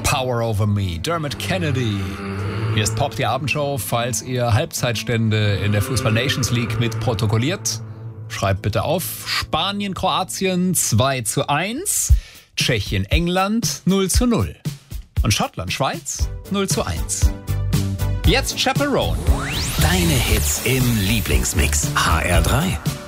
Power Over Me, Dermot Kennedy. Hier ist Pop, die Abendshow. Falls ihr Halbzeitstände in der Fußball Nations League mit protokolliert, schreibt bitte auf. Spanien, Kroatien 2:1, Tschechien, England 0:0 und Schottland, Schweiz 0:1. Jetzt Chaperone. Deine Hits im Lieblingsmix. HR3.